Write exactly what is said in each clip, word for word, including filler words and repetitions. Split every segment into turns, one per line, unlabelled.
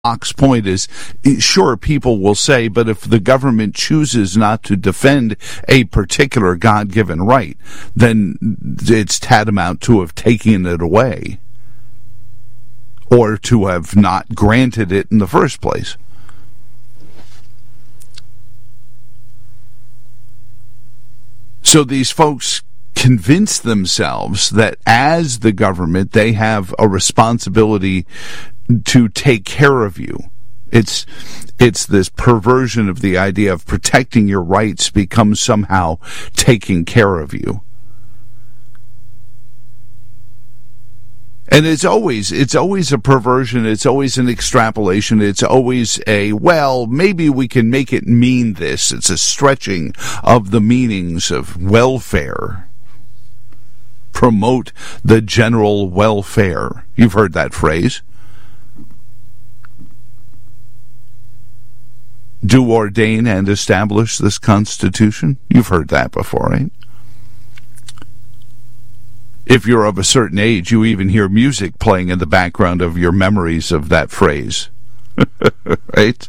Locke's point is, sure, people will say, but if the government chooses not to defend a particular God-given right, then it's tantamount to have taken it away, or to have not granted it in the first place. So these folks convince themselves that as the government, they have a responsibility to take care of you. It's it's this perversion of the idea of protecting your rights becomes somehow taking care of you. And it's always it's always a perversion, it's always an extrapolation, it's always a, well, maybe we can make it mean this. It's a stretching of the meanings of welfare. Promote the general welfare. You've heard that phrase. Do ordain and establish this Constitution. You've heard that before, right? If you're of a certain age, you even hear music playing in the background of your memories of that phrase. Right?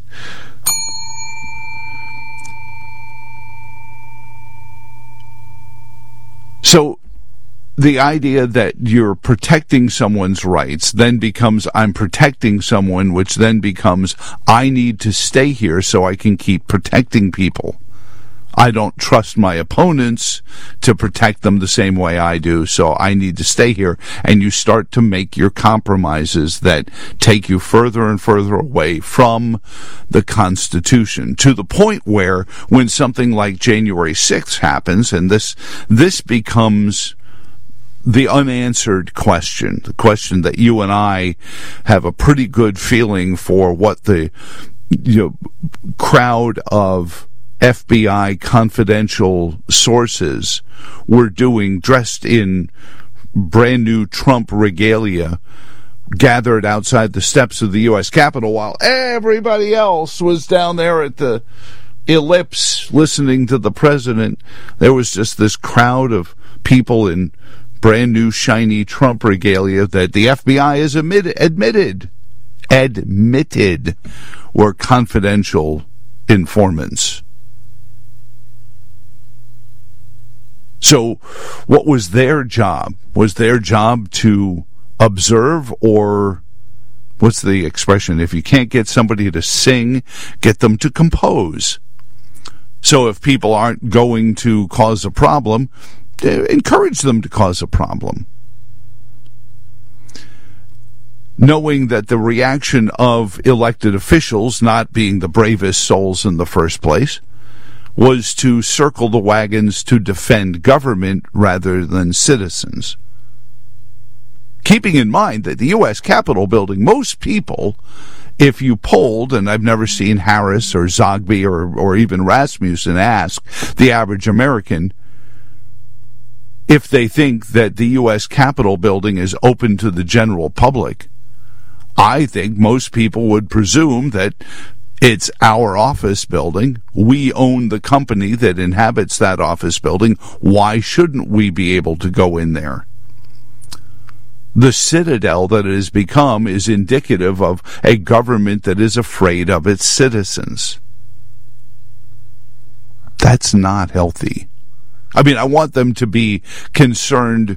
So, the idea that you're protecting someone's rights then becomes, I'm protecting someone, which then becomes, I need to stay here so I can keep protecting people. I don't trust my opponents to protect them the same way I do, so I need to stay here. And you start to make your compromises that take you further and further away from the Constitution, to the point where when something like January sixth happens, and this this becomes the unanswered question, the question that you and I have a pretty good feeling for what the you know, crowd of F B I confidential sources were doing, dressed in brand new Trump regalia, gathered outside the steps of the U S Capitol while everybody else was down there at the ellipse listening to the president. There was just this crowd of people in brand new shiny Trump regalia that the F B I has admitted, admitted, admitted were confidential informants. So what was their job? Was their job to observe, or what's the expression? If you can't get somebody to sing, get them to compose. So if people aren't going to cause a problem, encourage them to cause a problem. Knowing that the reaction of elected officials, not being the bravest souls in the first place, was to circle the wagons to defend government rather than citizens. Keeping in mind that the U S Capitol building, most people, if you polled, and I've never seen Harris or Zogby or, or even Rasmussen ask the average American if they think that the U S Capitol building is open to the general public, I think most people would presume that it's our office building. We own the company that inhabits that office building. Why shouldn't we be able to go in there? The citadel that it has become is indicative of a government that is afraid of its citizens. That's not healthy. I mean, I want them to be concerned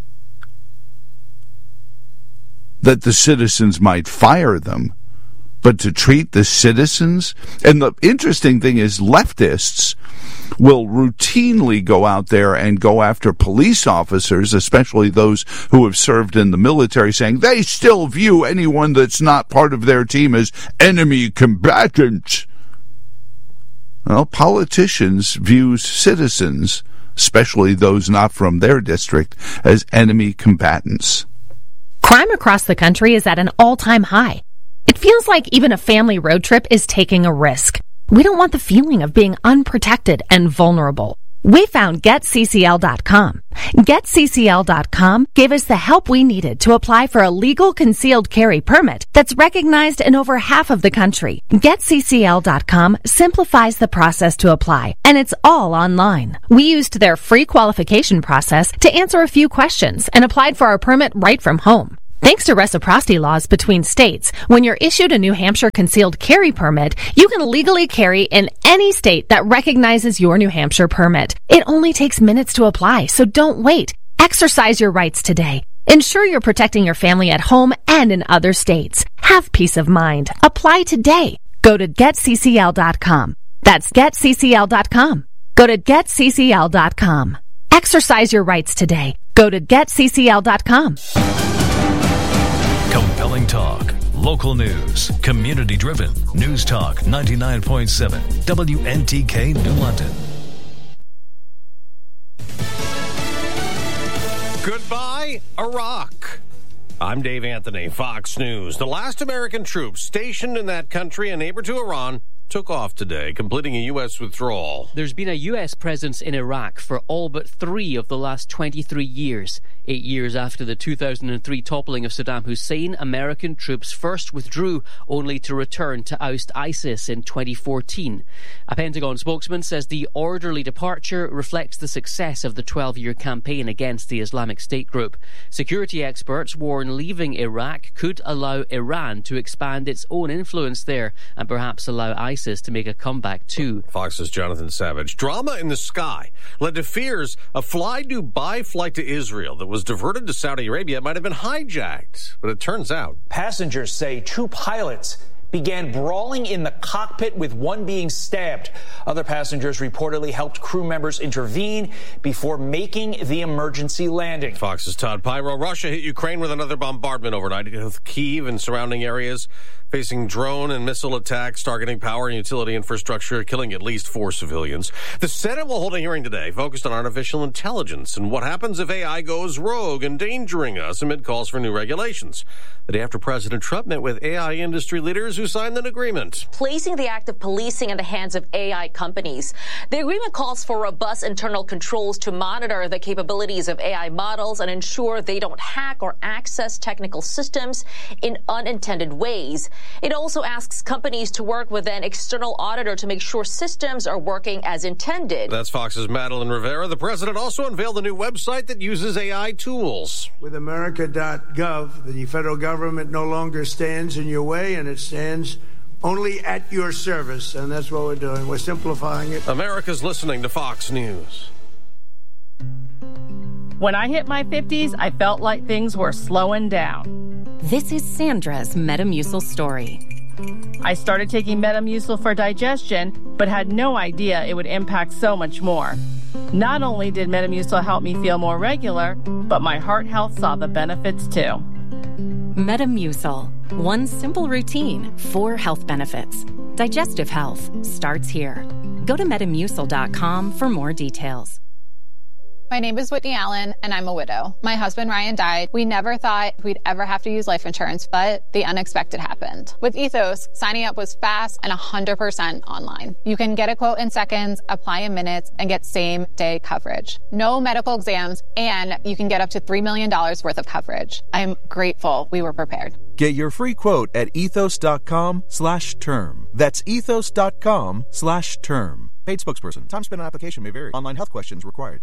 that the citizens might fire them, but to treat the citizens, and the interesting thing is leftists will routinely go out there and go after police officers, especially those who have served in the military, saying they still view anyone that's not part of their team as enemy combatants. Well, politicians view citizens, especially those not from their district, as enemy combatants.
Crime across the country is at an all-time high. It feels like even a family road trip is taking a risk. We don't want the feeling of being unprotected and vulnerable. We found Get C C L dot com. Get C C L dot com gave us the help we needed to apply for a legal concealed carry permit that's recognized in over half of the country. Get C C L dot com simplifies the process to apply, and it's all online. We used their free qualification process to answer a few questions and applied for our permit right from home. Thanks to reciprocity laws between states, when you're issued a New Hampshire concealed carry permit, you can legally carry in any state that recognizes your New Hampshire permit. It only takes minutes to apply, so don't wait. Exercise your rights today. Ensure you're protecting your family at home and in other states. Have peace of mind. Apply today. Go to get c c l dot com. That's get c c l dot com. Go to get c c l dot com. Exercise your rights today. Go to get c c l dot com.
Compelling talk, local news, community-driven. News Talk ninety-nine point seven, W N T K New London.
Goodbye, Iraq. I'm Dave Anthony, Fox News. The last American troops stationed in that country, a neighbor to Iran, took off today, completing a U S withdrawal.
There's been a U S presence in Iraq for all but three of the last twenty-three years. Eight years after the two thousand three toppling of Saddam Hussein, American troops first withdrew, only to return to oust ISIS in twenty fourteen. A Pentagon spokesman says the orderly departure reflects the success of the twelve-year campaign against the Islamic State group. Security experts warn leaving Iraq could allow Iran to expand its own influence there and perhaps allow ISIS to make a comeback too.
Fox's Jonathan Savage. Drama in the sky led to fears a Fly Dubai flight to Israel that was diverted to Saudi Arabia might have been hijacked. But it turns out
passengers say two pilots began brawling in the cockpit, with one being stabbed. Other passengers reportedly helped crew members intervene before making the emergency landing.
Fox's Todd Pyro. Russia hit Ukraine with another bombardment overnight, with Kyiv and surrounding areas facing drone and missile attacks targeting power and utility infrastructure, killing at least four civilians. The Senate will hold a hearing today focused on artificial intelligence and what happens if A I goes rogue, endangering us amid calls for new regulations. The day after President Trump met with A I industry leaders who signed an agreement,
placing the act of policing in the hands of A I companies. The agreement calls for robust internal controls to monitor the capabilities of A I models and ensure they don't hack or access technical systems in unintended ways. It also asks companies to work with an external auditor to make sure systems are working as intended.
That's Fox's Madeline Rivera. The president also unveiled a new website that uses A I tools.
With America dot gov, the federal government no longer stands in your way, and it stands only at your service, and that's what we're doing. We're simplifying it.
America's listening to Fox News.
When I hit my fifties, I felt like things were slowing down.
This is Sandra's Metamucil story.
I started taking Metamucil for digestion, but had no idea it would impact so much more. Not only did Metamucil help me feel more regular, but my heart health saw the benefits too.
Metamucil. One simple routine, four health benefits. Digestive health starts here. Go to metamucil dot com for more details.
My name is Whitney Allen, and I'm a widow. My husband, Ryan, died. We never thought we'd ever have to use life insurance, but the unexpected happened. With Ethos, signing up was fast and one hundred percent online. You can get a quote in seconds, apply in minutes, and get same-day coverage. No medical exams, and you can get up to three million dollars worth of coverage. I'm grateful we were prepared.
Get your free quote at ethos dot com slash term. That's ethos dot com slash term. Paid spokesperson. Time spent on application may vary. Online health questions required.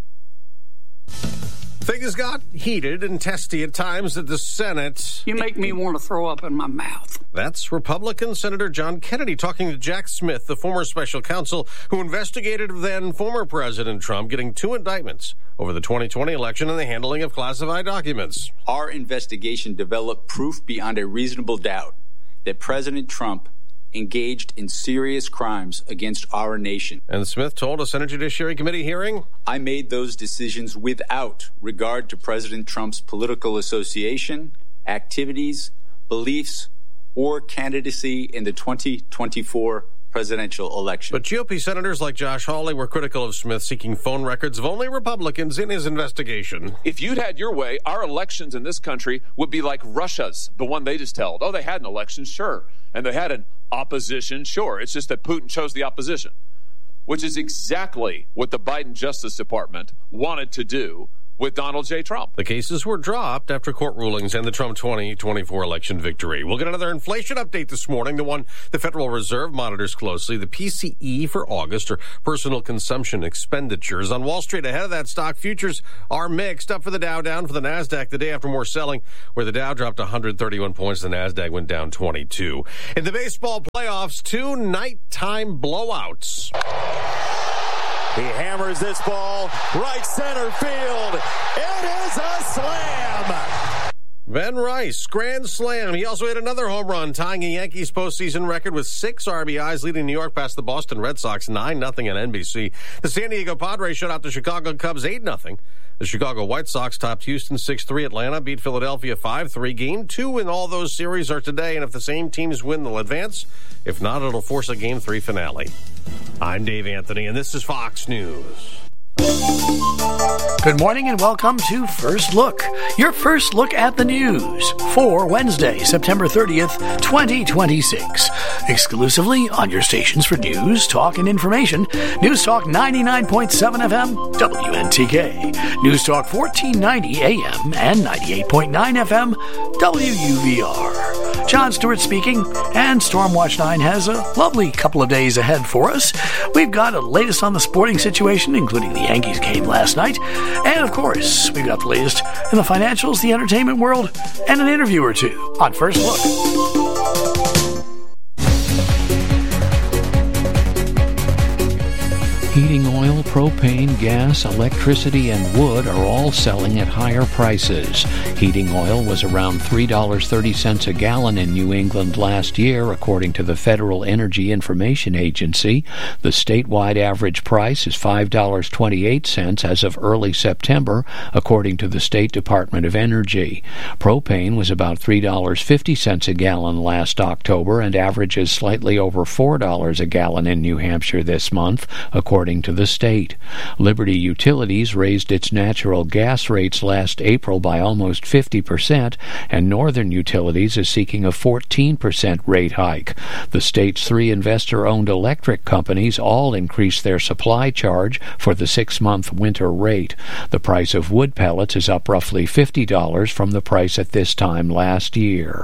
Things got heated and testy at times at the Senate.
You make me want to throw up in my mouth.
That's Republican Senator John Kennedy talking to Jack Smith, the former special counsel who investigated then former President Trump getting two indictments over the twenty twenty election and the handling of classified documents.
Our investigation developed proof beyond a reasonable doubt that President Trump engaged in serious crimes against our nation.
And Smith told a Senate Judiciary Committee hearing,
I made those decisions without regard to President Trump's political association, activities, beliefs, or candidacy in the twenty twenty-four presidential election.
But G O P senators like Josh Hawley were critical of Smith seeking phone records of only Republicans in his investigation.
If you'd had your way, our elections in this country would be like Russia's, the one they just held. Oh, they had an election, sure. And they had an opposition, sure. It's just that Putin chose the opposition, which is exactly what the Biden Justice Department wanted to do with Donald J. Trump.
The cases were dropped after court rulings and the Trump twenty twenty-four election victory. We'll get another inflation update this morning, the one the Federal Reserve monitors closely, the P C E for August, or personal consumption expenditures. On Wall Street, ahead of that, stock futures are mixed. Up for the Dow, down for the NASDAQ the day after more selling, where the Dow dropped one hundred thirty-one points, the NASDAQ went down twenty-two. In the baseball playoffs, two nighttime blowouts.
He hammers this ball right center field. It is a slam.
Ben Rice, grand slam. He also hit another home run, tying a Yankees postseason record with six R B Is, leading New York past the Boston Red Sox nine nothing on N B C. The San Diego Padres shut out the Chicago Cubs eight nothing. The Chicago White Sox topped Houston six three. Atlanta beat Philadelphia five three. Game two in all those series are today, and if the same teams win, they'll advance. If not, it'll force a Game three finale. I'm Dave Anthony, and this is Fox News.
Good morning and welcome to First Look, your first look at the news for Wednesday, September thirtieth, twenty twenty-six. Exclusively on your stations for news, talk, and information. News Talk ninety-nine point seven F M, W N T K. News Talk fourteen ninety A M and ninety-eight point nine F M, W U V R. John Stewart speaking, and Stormwatch nine has a lovely couple of days ahead for us. We've got a latest on the sporting situation, including the Yankees game last night. And, of course, we've got the latest in the financials, the entertainment world, and an interview or two on First Look.
Heating oil, propane, gas, electricity, and wood are all selling at higher prices. Heating oil was around three dollars and thirty cents a gallon in New England last year, according to the Federal Energy Information Agency. The statewide average price is five dollars and twenty-eight cents as of early September, according to the State Department of Energy. Propane was about three dollars and fifty cents a gallon last October and averages slightly over four dollars a gallon in New Hampshire this month, according to the state. Liberty Utilities raised its natural gas rates last April by almost fifty percent, and Northern Utilities is seeking a fourteen percent rate hike. The state's three investor-owned electric companies all increased their supply charge for the six-month winter rate. The price of wood pellets is up roughly fifty dollars from the price at this time last year.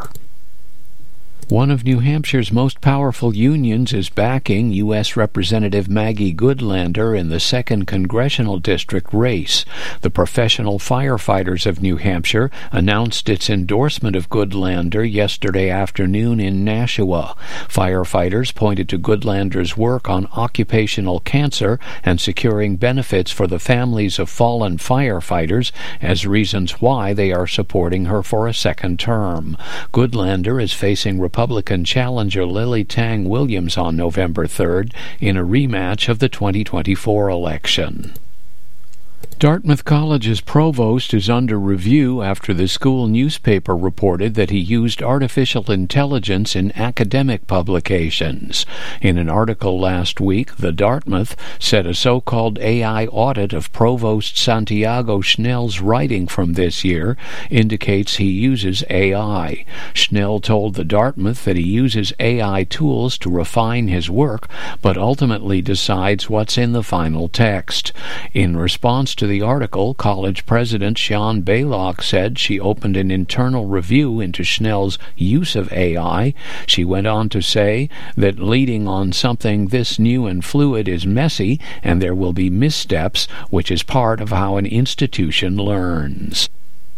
One of New Hampshire's most powerful unions is backing U S Representative Maggie Goodlander in the second congressional district race. The Professional Firefighters of New Hampshire announced its endorsement of Goodlander yesterday afternoon in Nashua. Firefighters pointed to Goodlander's work on occupational cancer and securing benefits for the families of fallen firefighters as reasons why they are supporting her for a second term. Goodlander is facing Republican challenger Lily Tang Williams on November third in a rematch of the twenty twenty-four election. Dartmouth College's provost is under review after the school newspaper reported that he used artificial intelligence in academic publications. In an article last week, the Dartmouth said a so-called A I audit of Provost Santiago Schnell's writing from this year indicates he uses A I. Schnell told the Dartmouth that he uses A I tools to refine his work, but ultimately decides what's in the final text. In response to the article, college president Sean Baylock said she opened an internal review into Schnell's use of A I. She went on to say that leading on something this new and fluid is messy, and there will be missteps, which is part of how an institution learns.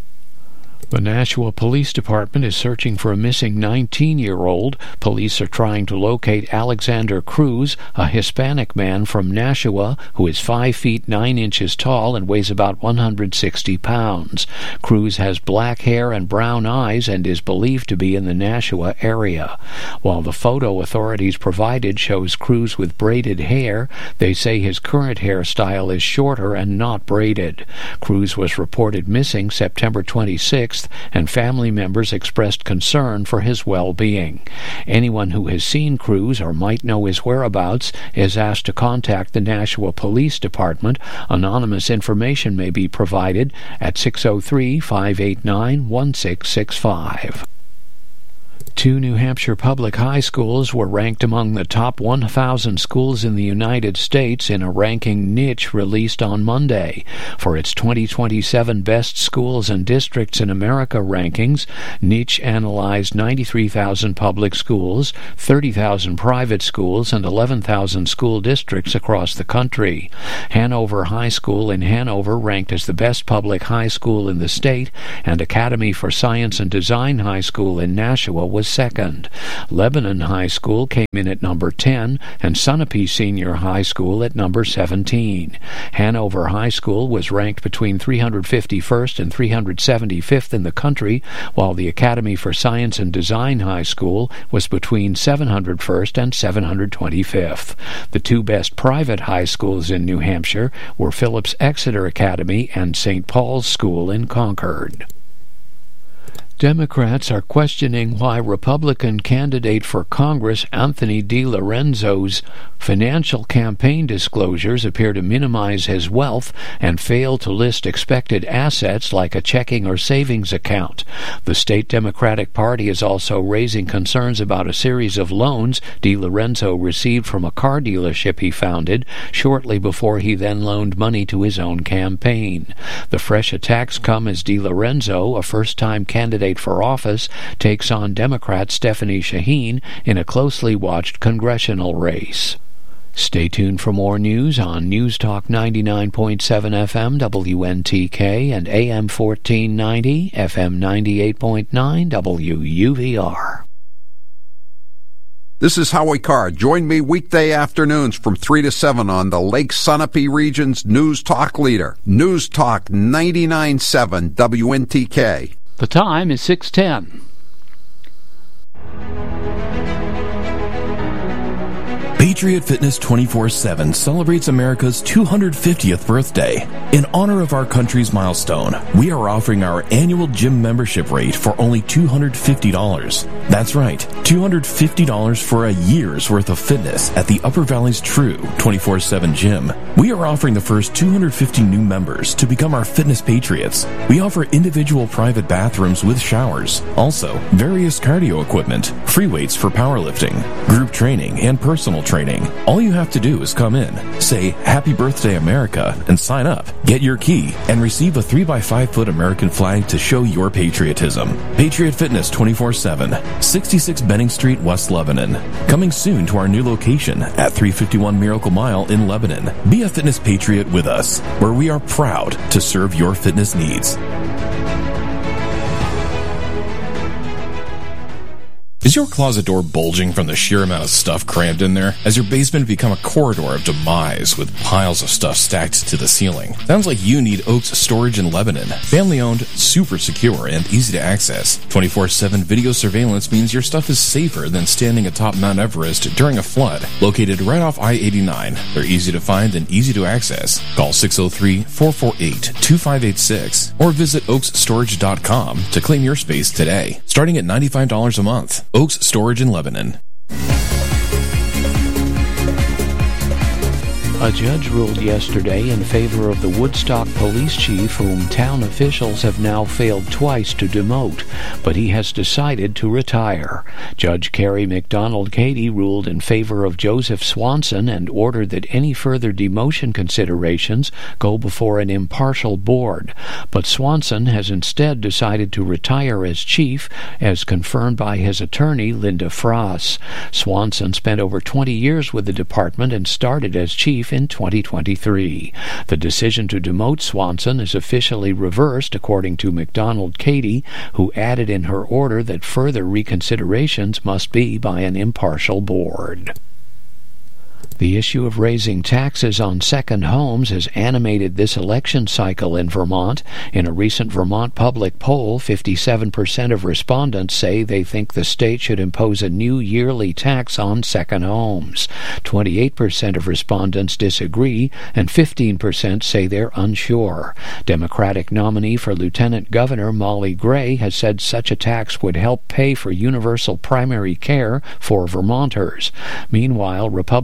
The Nashua Police Department is searching for a missing nineteen-year-old. Police are trying to locate Alexander Cruz, a Hispanic man from Nashua who is five feet nine inches tall and weighs about one hundred sixty pounds. Cruz has black hair and brown eyes and is believed to be in the Nashua area. While the photo authorities provided shows Cruz with braided hair, they say his current hairstyle is shorter and not braided. Cruz was reported missing September twenty-sixth, and family members expressed concern for his well-being. Anyone who has seen Cruz or might know his whereabouts is asked to contact the Nashua Police Department. Anonymous information may be provided at six oh three, five eight nine, one six six five. Two New Hampshire public high schools were ranked among the top one thousand schools in the United States in a ranking Niche released on Monday. For its twenty twenty-seven Best Schools and Districts in America rankings, Niche analyzed ninety-three thousand public schools, thirty thousand private schools, and eleven thousand school districts across the country. Hanover High School in Hanover ranked as the best public high school in the state, and Academy for Science and Design High School in Nashua was second. Lebanon High School came in at number ten, and Sunapee Senior High School at number seventeen. Hanover High School was ranked between three hundred fifty-first and three hundred seventy-fifth in the country, while the Academy for Science and Design High School was between seven hundred first and seven hundred twenty-fifth. The two best private high schools in New Hampshire were Phillips Exeter Academy and Saint Paul's School in Concord. Democrats are questioning why Republican candidate for Congress Anthony DiLorenzo's financial campaign disclosures appear to minimize his wealth and fail to list expected assets like a checking or savings account. The state Democratic Party is also raising concerns about a series of loans DiLorenzo received from a car dealership he founded shortly before he then loaned money to his own campaign. The fresh attacks come as DiLorenzo, a first-time candidate for office, takes on Democrat Stephanie Shaheen in a closely watched congressional race. Stay tuned for more news on News Talk ninety-nine point seven F M W N T K and A M fourteen ninety, F M ninety-eight point nine W U V R.
This is Howie Carr. Join me weekday afternoons from three to seven on the Lake Sunapee region's News Talk leader, News Talk ninety-nine point seven W N T K.
The time is six ten.
Patriot Fitness twenty-four seven celebrates America's two hundred fiftieth birthday. In honor of our country's milestone, we are offering our annual gym membership rate for only two hundred fifty dollars. That's right, two hundred fifty dollars for a year's worth of fitness at the Upper Valley's true twenty-four seven gym. We are offering the first two hundred fifty new members to become our fitness patriots. We offer individual private bathrooms with showers, also various cardio equipment, free weights for powerlifting, group training, and personal training. All you have to do is come in, say Happy Birthday America, and sign up. Get your key and receive a three by five foot American flag to show your patriotism. Patriot Fitness twenty-four seven, sixty-six Benning Street, West Lebanon. Coming soon to our new location at three fifty-one Miracle Mile in Lebanon. Be a fitness patriot with us, where we are proud to serve your fitness needs. Is your closet door bulging from the sheer amount of stuff crammed in there? Has your basement become a corridor of demise with piles of stuff stacked to the ceiling? Sounds like you need Oaks Storage in Lebanon. Family owned, super secure, and easy to access. twenty-four seven video surveillance means your stuff is safer than standing atop Mount Everest during a flood. Located right off I eighty-nine, they're easy to find and easy to access. Call six oh three, four four eight, two five eight six or visit oaks storage dot com to claim your space today. Starting at ninety-five dollars a month. Oaks Storage in Lebanon.
A judge ruled yesterday in favor of the Woodstock police chief, whom town officials have now failed twice to demote, but he has decided to retire. Judge Carrie McDonald Cady ruled in favor of Joseph Swanson and ordered that any further demotion considerations go before an impartial board. But Swanson has instead decided to retire as chief, as confirmed by his attorney, Linda Frost. Swanson spent over twenty years with the department and started as chief in twenty twenty-three. The decision to demote Swanson is officially reversed, according to McDonald Cady, who added in her order that further reconsiderations must be by an impartial board. The issue of raising taxes on second homes has animated this election cycle in Vermont. In a recent Vermont public poll, fifty-seven percent of respondents say they think the state should impose a new yearly tax on second homes. twenty-eight percent of respondents disagree, and fifteen percent say they're unsure. Democratic nominee for Lieutenant Governor Molly Gray has said such a tax would help pay for universal primary care for Vermonters. Meanwhile, Republican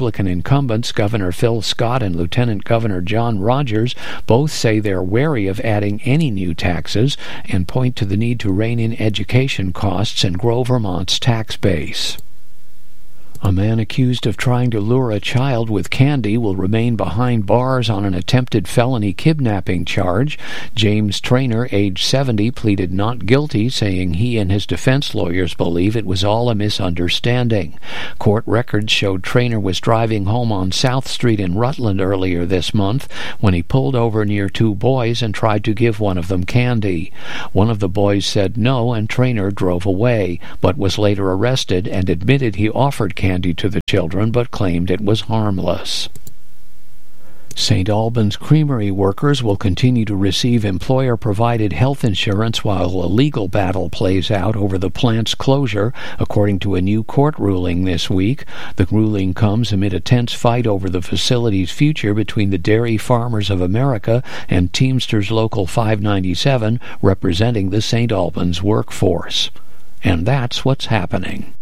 incumbents, Governor Phil Scott and Lieutenant Governor John Rogers, both say they're wary of adding any new taxes and point to the need to rein in education costs and grow Vermont's tax base. A man accused of trying to lure a child with candy will remain behind bars on an attempted felony kidnapping charge. James Traynor, age seventy, pleaded not guilty, saying he and his defense lawyers believe it was all a misunderstanding. Court records showed Traynor was driving home on South Street in Rutland earlier this month when he pulled over near two boys and tried to give one of them candy. One of the boys said no, and Traynor drove away, but was later arrested and admitted he offered candy to the children, but claimed it was harmless. Saint Albans Creamery workers will continue to receive employer-provided health insurance while a legal battle plays out over the plant's closure, according to a new court ruling this week. The ruling comes amid a tense fight over the facility's future between the Dairy Farmers of America and Teamsters Local five ninety-seven, representing the Saint Albans workforce. And that's what's happening.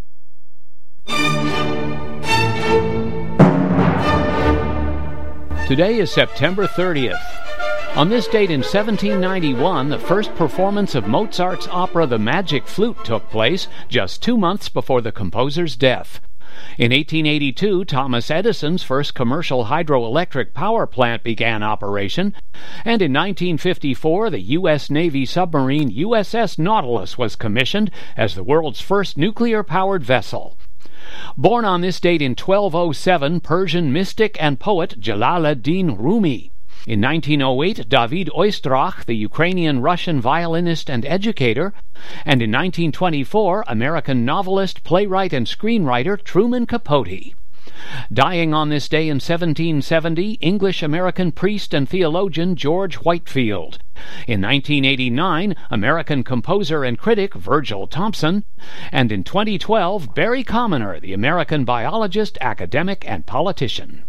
Today is September thirtieth. On this date in seventeen ninety-one, the first performance of Mozart's opera The Magic Flute took place, just two months before the composer's death. In eighteen eighty-two, Thomas Edison's first commercial hydroelectric power plant began operation, and in nineteen fifty-four, the U S Navy submarine U S S Nautilus was commissioned as the world's first nuclear-powered vessel. Born on this date in twelve oh seven, Persian mystic and poet Jalal-ad-Din Rumi. In nineteen oh eight, David Oistrakh, the Ukrainian-Russian violinist and educator. And in nineteen twenty-four, American novelist, playwright, and screenwriter Truman Capote. Dying on this day in seventeen seventy, English-American priest and theologian George Whitefield. In nineteen eighty-nine, American composer and critic Virgil Thompson. And in twenty twelve, Barry Commoner, the American biologist, academic, and politician.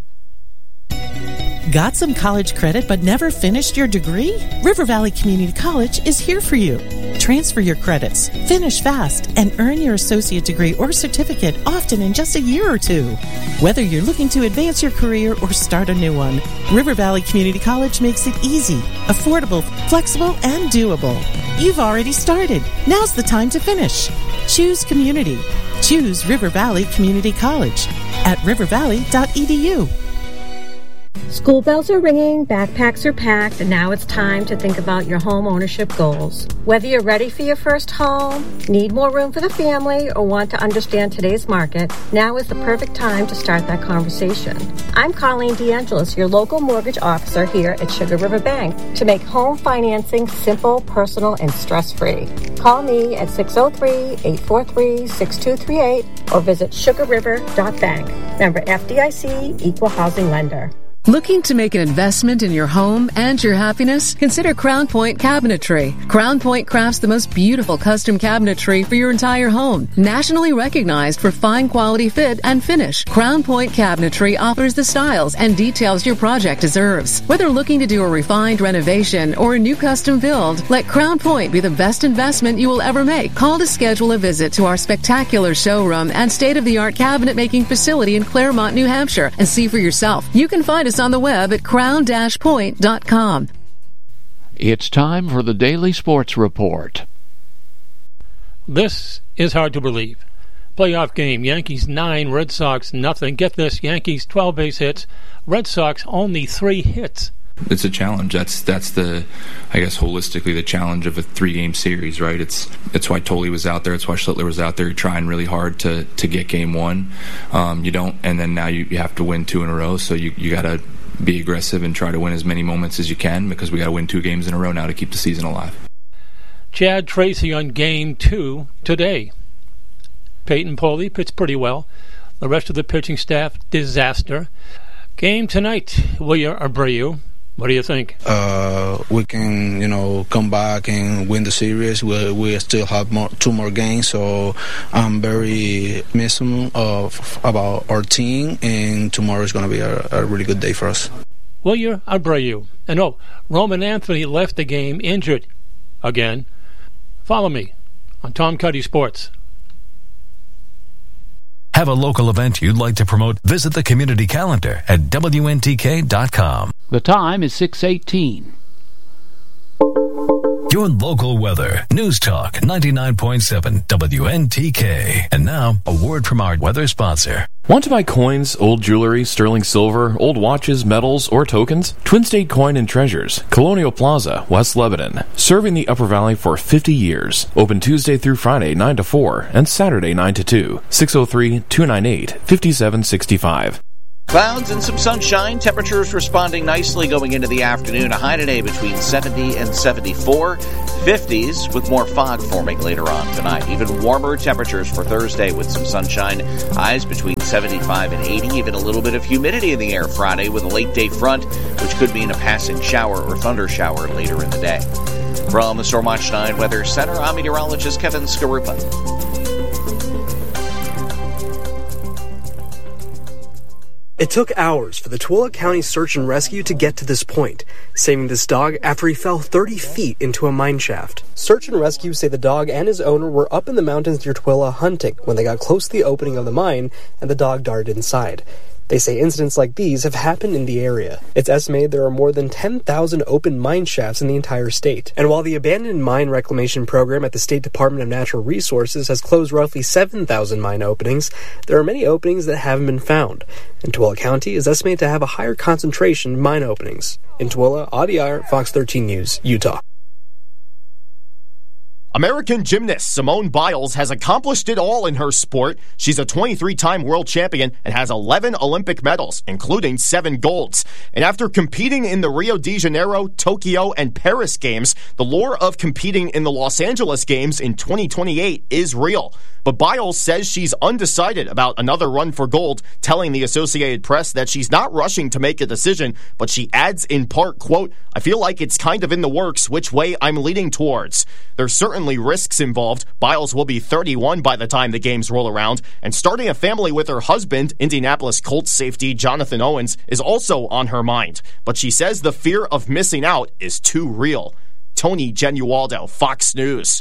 Got some college credit but never finished your degree? River Valley Community College is here for you. Transfer your credits, finish fast, and earn your associate degree or certificate often in just a year or two. Whether you're looking to advance your career or start a new one, River Valley Community College makes it easy, affordable, flexible, and doable. You've already started. Now's the time to finish. Choose community. Choose River Valley Community College at river valley dot e d u.
School bells are ringing, backpacks are packed, and now it's time to think about your home ownership goals. Whether you're ready for your first home, need more room for the family, or want to understand today's market, now is the perfect time to start that conversation. I'm Colleen DeAngelis, your local mortgage officer here at Sugar River Bank, to make home financing simple, personal, and stress-free. Call me at six oh three, eight four three, six two three eight or visit sugar river dot bank. Member F D I C, Equal Housing Lender.
Looking to make an investment in your home and your happiness? Consider Crown Point Cabinetry. Crown Point crafts the most beautiful custom cabinetry for your entire home. Nationally recognized for fine quality fit and finish, Crown Point Cabinetry offers the styles and details your project deserves. Whether looking to do a refined renovation or a new custom build, let Crown Point be the best investment you will ever make. Call to schedule a visit to our spectacular showroom and state-of-the-art cabinet making facility in Claremont, New Hampshire, and see for yourself. You can find us on the web at crown dash point dot com.
It's time for the Daily Sports Report.
This is hard to believe. Playoff game, Yankees nine, Red Sox nothing. Get this, Yankees twelve base hits, Red Sox only three hits.
It's a challenge. That's that's the, I guess, holistically the challenge of a three-game series, right? It's it's why Tolley was out there. It's why Schlittler was out there trying really hard to, to get game one. Um, you don't, and then now you, you have to win two in a row, so you, you got to be aggressive and try to win as many moments as you can because we got to win two games in a row now to keep the season alive.
Chad Tracy on game two today. Peyton Polley pitched pretty well. The rest of the pitching staff, disaster. Game tonight, Wilyer Abreu. What do you think?
Uh, we can, you know, come back and win the series. We we still have more, two more games, so I'm very optimistic of about our team. And tomorrow is going to be a, a really good day for us.
Wilyer Abreu. And oh, Roman Anthony left the game injured again. Follow me on Tom Cuddy Sports.
Have a local event you'd like to promote? Visit the community calendar at W N T K dot com.
The time is six eighteen.
Your local weather. News Talk ninety-nine point seven W N T K. And now, a word from our weather sponsor.
Want to buy coins, old jewelry, sterling silver, old watches, metals, or tokens? Twin State Coin and Treasures, Colonial Plaza, West Lebanon. Serving the Upper Valley for fifty years. Open Tuesday through Friday, nine to four, and Saturday, nine to two. six oh three, two nine eight, five seven six five.
Clouds and some sunshine. Temperatures responding nicely going into the afternoon. A high today between seventy and seventy-four. fifties with more fog forming later on tonight. Even warmer temperatures for Thursday with some sunshine. Highs between seventy-five and eighty. Even a little bit of humidity in the air Friday with a late day front, which could mean a passing shower or thunder shower later in the day. From the Storm Watch nine Weather Center, I'm meteorologist Kevin Skarupa.
It took hours for the Tooele County Search and Rescue to get to this point, saving this dog after he fell thirty feet into a mine shaft. Search and Rescue say the dog and his owner were up in the mountains near Tooele hunting when they got close to the opening of the mine and the dog darted inside. They say incidents like these have happened in the area. It's estimated there are more than ten thousand open mine shafts in the entire state. And while the abandoned mine reclamation program at the State Department of Natural Resources has closed roughly seven thousand mine openings, there are many openings that haven't been found. And Tooele County is estimated to have a higher concentration of mine openings. In Tooele, Adi Iyer, Fox thirteen News, Utah.
American gymnast Simone Biles has accomplished it all in her sport. She's a twenty-three-time world champion and has eleven Olympic medals, including seven golds. And after competing in the Rio de Janeiro, Tokyo, and Paris Games, the lure of competing in the Los Angeles Games in twenty twenty-eight is real. But Biles says she's undecided about another run for gold, telling the Associated Press that she's not rushing to make a decision, but she adds in part, quote, "I feel like it's kind of in the works which way I'm leaning towards." There's certainly risks involved. Biles will be thirty-one by the time the games roll around, and starting a family with her husband, Indianapolis Colts safety Jonathan Owens, is also on her mind. But she says the fear of missing out is too real. Tony Genualdo, Fox News.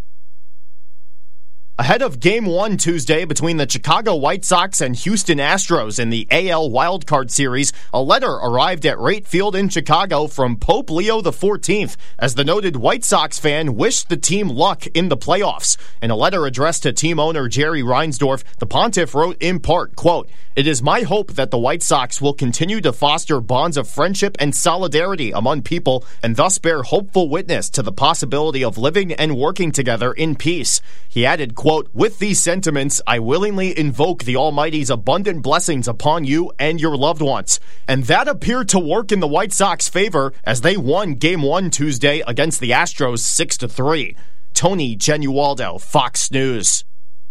Ahead of Game one Tuesday between the Chicago White Sox and Houston Astros in the A L Wildcard Series, a letter arrived at Rate Field in Chicago from Pope Leo the fourteenth as the noted White Sox fan wished the team luck in the playoffs. In a letter addressed to team owner Jerry Reinsdorf, the pontiff wrote in part, quote, "It is my hope that the White Sox will continue to foster bonds of friendship and solidarity among people and thus bear hopeful witness to the possibility of living and working together in peace." He added, quote, "With these sentiments, I willingly invoke the Almighty's abundant blessings upon you and your loved ones." And that appeared to work in the White Sox favor as they won Game one Tuesday against the Astros six to three. Tony Genualdo, Fox News.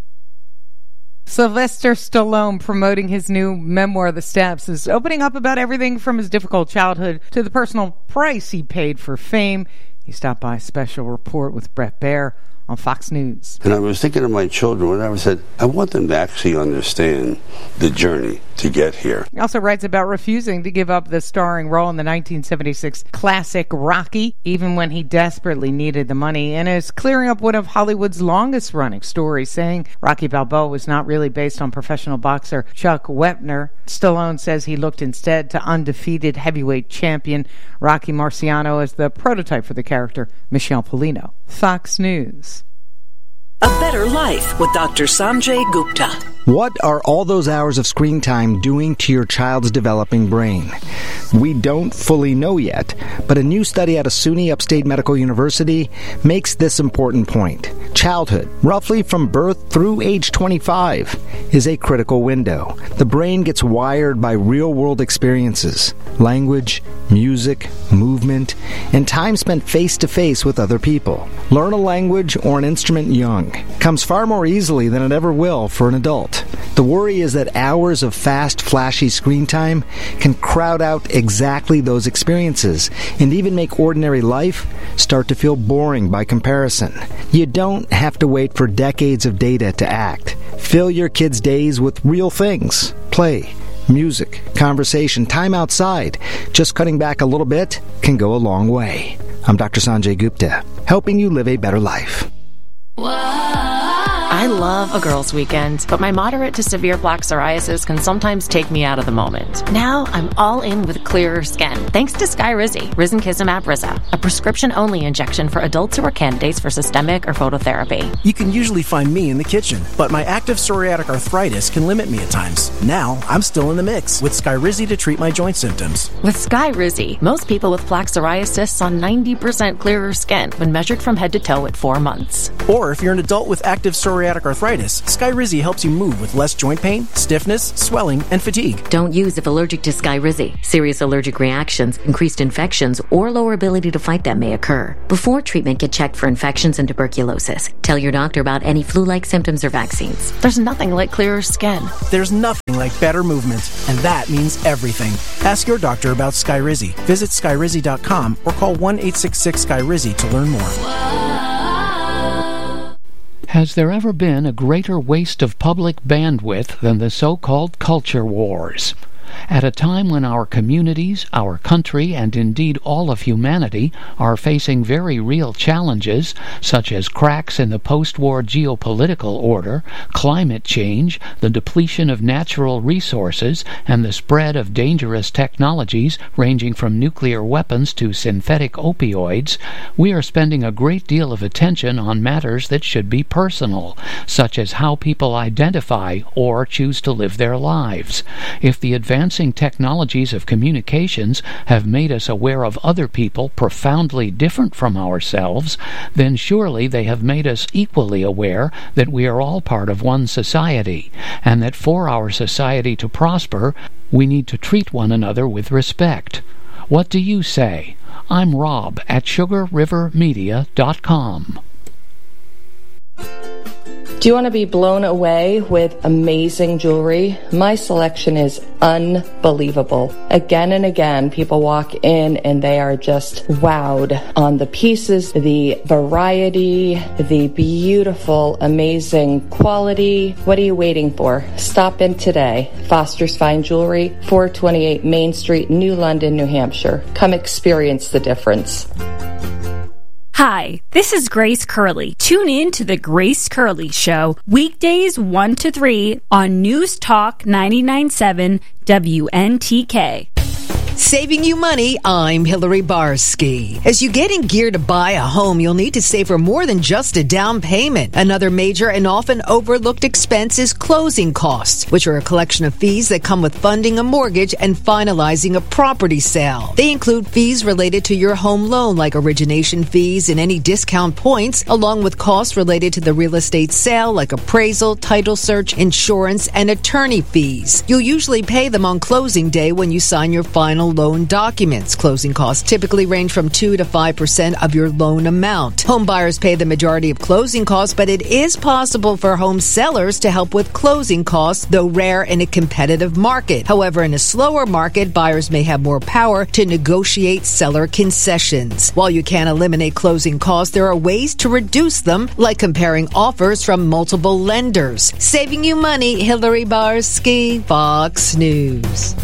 Sylvester Stallone, promoting his new memoir, The Steps, is opening up about everything from his difficult childhood to the personal price he paid for fame. He stopped by a special report with Brett Baer on Fox News.
And I was thinking of my children when I said, I want them to actually understand the journey to get here.
He also writes about refusing to give up the starring role in the nineteen seventy-six classic Rocky, even when he desperately needed the money, and is clearing up one of Hollywood's longest-running stories, saying Rocky Balboa was not really based on professional boxer Chuck Wepner. Stallone says he looked instead to undefeated heavyweight champion Rocky Marciano as the prototype for the character Michelle Polino. Fox News.
A Better Life with Doctor Sanjay Gupta.
What are all those hours of screen time doing to your child's developing brain? We don't fully know yet, but a new study out of SUNY Upstate Medical University makes this important point. Childhood, roughly from birth through age twenty-five, is a critical window. The brain gets wired by real-world experiences, language, music, movement, and time spent face-to-face with other people. Learn a language or an instrument young comes far more easily than it ever will for an adult. The worry is that hours of fast, flashy screen time can crowd out exactly those experiences and even make ordinary life start to feel boring by comparison. You don't have to wait for decades of data to act. Fill your kids' days with real things. Play, music, conversation, time outside. Just cutting back a little bit can go a long way. I'm Doctor Sanjay Gupta, helping you live a better life.
I
I love a girls' weekend, but my moderate to severe plaque psoriasis can sometimes take me out of the moment. Now I'm all in with clearer skin, thanks to Skyrizi, Risankizumab Riza, a prescription-only injection for adults who are candidates for systemic or phototherapy.
You can usually find me in the kitchen, but my active psoriatic arthritis can limit me at times. Now I'm still in the mix with Skyrizi to treat my joint symptoms.
With Skyrizi, most people with plaque psoriasis saw ninety percent clearer skin when measured from head to toe at four months.
Or if you're an adult with active psoriatic arthritis, Skyrizi helps you move with less joint pain, stiffness, swelling, and fatigue.
Don't use if allergic to Skyrizi. Serious allergic reactions, increased infections, or lower ability to fight them may occur. Before treatment, get checked for infections and tuberculosis. Tell your doctor about any flu-like symptoms or vaccines.
There's nothing like clearer skin.
There's nothing like better movement, and that means everything. Ask your doctor about Skyrizi. Visit Skyrizi dot com or call one eight six six Skyrizi to learn more.
Has there ever been a greater waste of public bandwidth than the so-called culture wars? At a time when our communities, our country, and indeed all of humanity are facing very real challenges, such as cracks in the post-war geopolitical order, climate change, the depletion of natural resources, and the spread of dangerous technologies ranging from nuclear weapons to synthetic opioids, we are spending a great deal of attention on matters that should be personal, such as how people identify or choose to live their lives. If the advanced Advancing technologies of communications have made us aware of other people profoundly different from ourselves, then surely they have made us equally aware that we are all part of one society, and that for our society to prosper, we need to treat one another with respect. What do you say? I'm Rob at sugar river media dot com.
Do you want to be blown away with amazing jewelry? My selection is unbelievable. Again and again, people walk in and they are just wowed on the pieces, the variety, the beautiful, amazing quality. What are you waiting for? Stop in today. Foster's Fine Jewelry, four twenty-eight Main Street, New London, New Hampshire. Come experience the difference.
Hi, this is Grace Curley. Tune in to The Grace Curley Show, weekdays one to three on News Talk ninety-nine point seven W N T K.
Saving you money, I'm Hillary Barsky. As you get in gear to buy a home, you'll need to save for more than just a down payment. Another major and often overlooked expense is closing costs, which are a collection of fees that come with funding a mortgage and finalizing a property sale. They include fees related to your home loan, like origination fees and any discount points, along with costs related to the real estate sale, like appraisal, title search, insurance, and attorney fees. You'll usually pay them on closing day when you sign your final loan documents. Closing costs typically range from two to five percent of your loan amount. Home buyers pay the majority of closing costs, but it is possible for home sellers to help with closing costs, though rare in a competitive market. However, in a slower market, buyers may have more power to negotiate seller concessions. While you can't eliminate closing costs, there are ways to reduce them, like comparing offers from multiple lenders. Saving you money, Hillary Barsky, Fox News.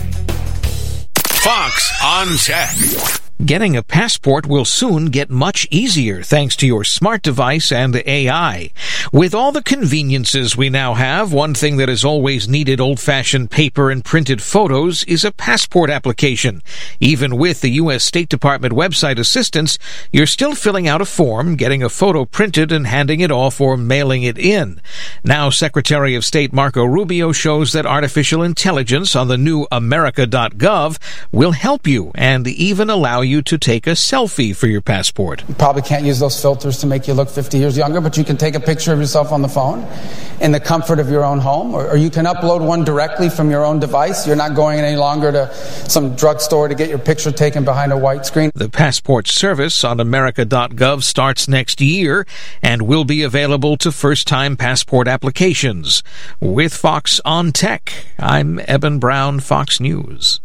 Fox on Tech.
Getting a passport will soon get much easier thanks to your smart device and A I. With all the conveniences we now have, one thing that has always needed old-fashioned paper and printed photos is a passport application. Even with the U S State Department website assistance, you're still filling out a form, getting a photo printed, and handing it off or mailing it in. Now, Secretary of State Marco Rubio shows that artificial intelligence on the new America dot gov will help you and even allow you you to take a selfie for your passport.
You probably can't use those filters to make you look fifty years younger, but you can take a picture of yourself on the phone in the comfort of your own home, or, or you can upload one directly from your own device. You're not going any longer to some drugstore to get your picture taken behind a white screen.
The passport service on America dot gov starts next year and will be available to first-time passport applications. With Fox on Tech, I'm Eben Brown, Fox News.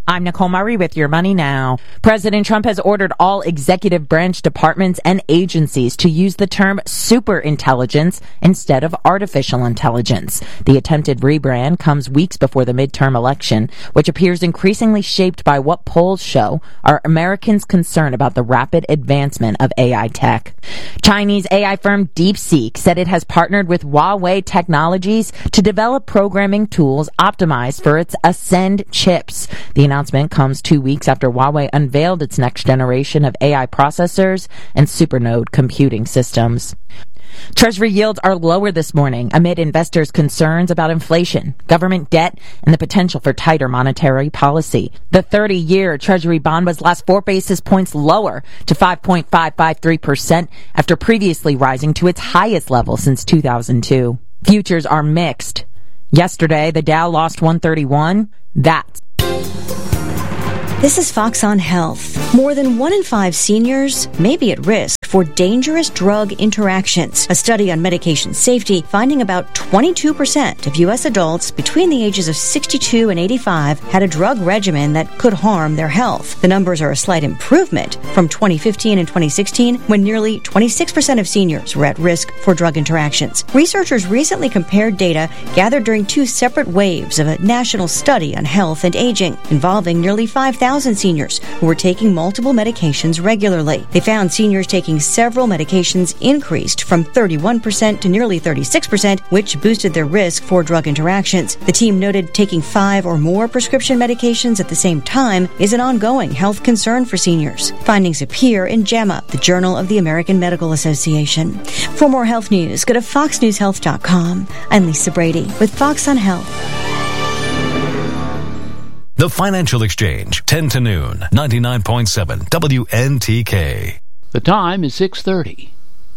I'm Nicole Murray with Your Money Now. President Trump has ordered all executive branch departments and agencies to use the term superintelligence instead of artificial intelligence. The attempted rebrand comes weeks before the midterm election, which appears increasingly shaped by what polls show are Americans' concern about the rapid advancement of A I tech. Chinese A I firm DeepSeek said it has partnered with Huawei Technologies to develop programming tools optimized for its Ascend chips. The announcement comes two weeks after Huawei unveiled its next generation of A I processors and supernode computing systems. Treasury yields are lower this morning amid investors' concerns about inflation, government debt, and the potential for tighter monetary policy. The thirty-year Treasury bond was last four basis points lower to five point five five three percent after previously rising to its highest level since two thousand two. Futures are mixed. Yesterday, the Dow lost one thirty-one. That's
This is Fox on Health. More than one in five seniors may be at risk for dangerous drug interactions. A study on medication safety finding about twenty-two percent of U S adults between the ages of sixty-two and eighty-five had a drug regimen that could harm their health. The numbers are a slight improvement from twenty fifteen and twenty sixteen, when nearly twenty-six percent of seniors were at risk for drug interactions. Researchers recently compared data gathered during two separate waves of a national study on health and aging involving nearly five thousand seniors who were taking multiple medications regularly. They found seniors taking several medications increased from thirty-one percent to nearly thirty-six percent, which boosted their risk for drug interactions. The team noted taking five or more prescription medications at the same time is an ongoing health concern for seniors. Findings appear in JAMA, the Journal of the American Medical Association. For more health news, go to fox news health dot com. I'm Lisa Brady with Fox on Health.
The Financial Exchange, ten to noon, ninety-nine point seven W N T K.
The time is six thirty.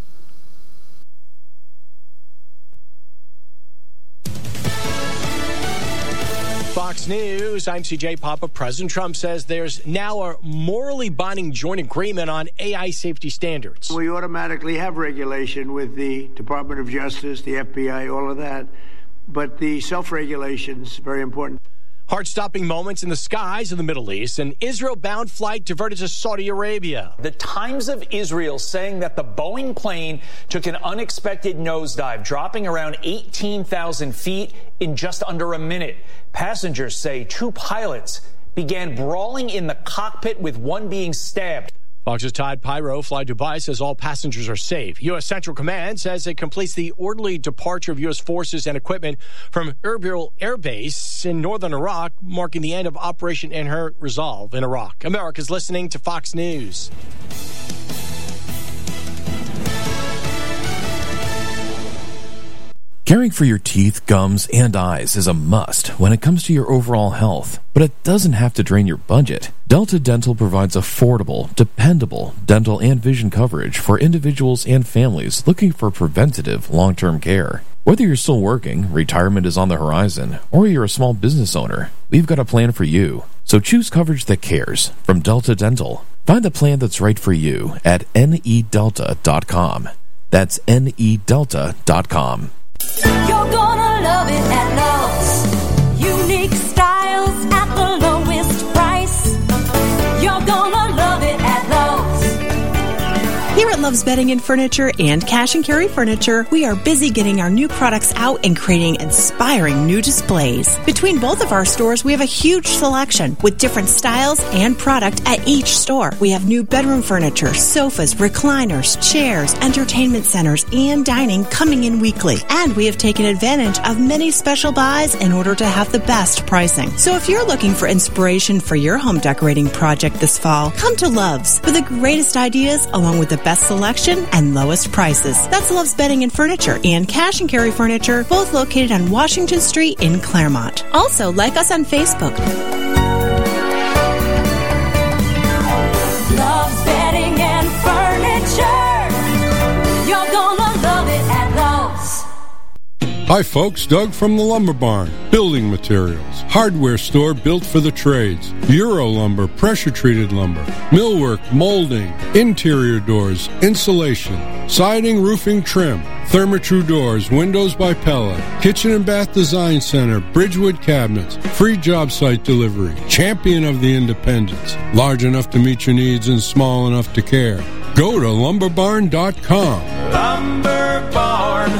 Fox News, I'm C J Papa. President Trump says there's now a morally binding joint agreement on A I safety standards.
We automatically have regulation with the Department of Justice, the F B I, all of that. But the self-regulation is very important.
Heart-stopping moments in the skies of the Middle East. An Israel-bound flight diverted to Saudi Arabia.
The Times of Israel saying that the Boeing plane took an unexpected nosedive, dropping around eighteen thousand feet in just under a minute. Passengers say two pilots began brawling in the cockpit, with one being stabbed.
Fox's Todd Pyro, Fly Dubai, says all passengers are safe. U S. Central Command says it completes the orderly departure of U S forces and equipment from Erbil Air Base in northern Iraq, marking the end of Operation Inherent Resolve in Iraq. America's listening to Fox News.
Caring for your teeth, gums, and eyes is a must when it comes to your overall health, but it doesn't have to drain your budget. Delta Dental provides affordable, dependable dental and vision coverage for individuals and families looking for preventative long-term care. Whether you're still working, retirement is on the horizon, or you're a small business owner, we've got a plan for you. So choose coverage that cares from Delta Dental. Find the plan that's right for you at N E delta dot com. That's N E delta dot com.
You're gonna love it at Lowe's. Unique styles at the lowest price. You're gonna love it at Lowe's.
Here at Love's Bedding and Furniture and Cash and Carry Furniture, we are busy getting our new products out and creating inspiring new displays. Between both of our stores, we have a huge selection with different styles and product at each store. We have new bedroom furniture, sofas, recliners, chairs, entertainment centers, and dining coming in weekly. And we have taken advantage of many special buys in order to have the best pricing. So if you're looking for inspiration for your home decorating project this fall, come to Love's for the greatest ideas along with the best selection and lowest prices. That's Love's Bedding and Furniture and Cash and Carry Furniture, both located on Washington Street in Claremont. Also, like us on Facebook.
Love's Bedding and Furniture. You're gonna love it at Lowe's.
Hi folks, Doug from the Lumber Barn. Building materials, hardware store built for the trades. Euro lumber, pressure-treated lumber, millwork, molding, interior doors, insulation, siding, roofing, trim, Therma-Tru doors, windows by Pella, kitchen and bath design center, Bridgewood cabinets, free job site delivery, champion of the independents, large enough to meet your needs and small enough to care. Go to lumber barn dot com.
Lumber Barn.